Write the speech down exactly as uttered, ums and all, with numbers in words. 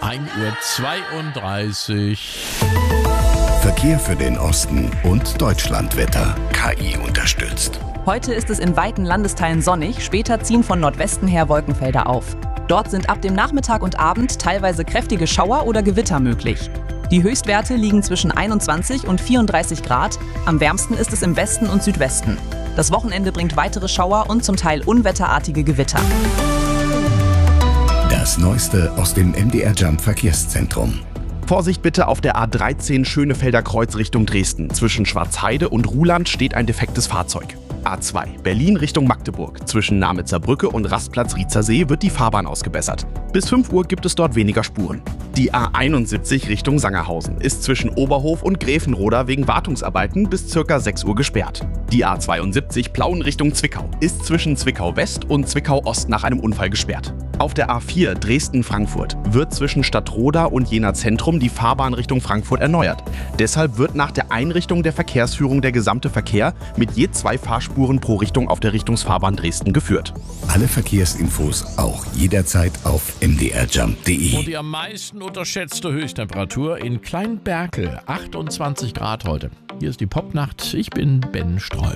ein Uhr zweiunddreißig. Verkehr für den Osten und Deutschlandwetter. K I unterstützt. Heute ist es in weiten Landesteilen sonnig, später ziehen von Nordwesten her Wolkenfelder auf. Dort sind ab dem Nachmittag und Abend teilweise kräftige Schauer oder Gewitter möglich. Die Höchstwerte liegen zwischen einundzwanzig und vierunddreißig Grad. Am wärmsten ist es im Westen und Südwesten. Das Wochenende bringt weitere Schauer und zum Teil unwetterartige Gewitter. Das Neueste aus dem M D R Jump Verkehrszentrum. Vorsicht bitte auf der A dreizehn Schönefelder Kreuz Richtung Dresden. Zwischen Schwarzheide und Ruhland steht ein defektes Fahrzeug. A zwei Berlin Richtung Magdeburg. Zwischen Namitzer Brücke und Rastplatz Riezersee wird die Fahrbahn ausgebessert. Bis fünf Uhr gibt es dort weniger Spuren. Die A einundsiebzig Richtung Sangerhausen ist zwischen Oberhof und Gräfenroda wegen Wartungsarbeiten bis ca. sechs Uhr gesperrt. Die A zweiundsiebzig Plauen Richtung Zwickau ist zwischen Zwickau West und Zwickau Ost nach einem Unfall gesperrt. Auf der A vier Dresden-Frankfurt wird zwischen Stadtroda und Jena Zentrum die Fahrbahn Richtung Frankfurt erneuert. Deshalb wird nach der Einrichtung der Verkehrsführung der gesamte Verkehr mit je zwei Fahrspuren pro Richtung auf der Richtungsfahrbahn Dresden geführt. Alle Verkehrsinfos auch jederzeit auf m d r jump punkt d e. Und die am meisten unterschätzte Höchsttemperatur in Kleinberkel, achtundzwanzig Grad heute. Hier ist die Popnacht, ich bin Ben Streu.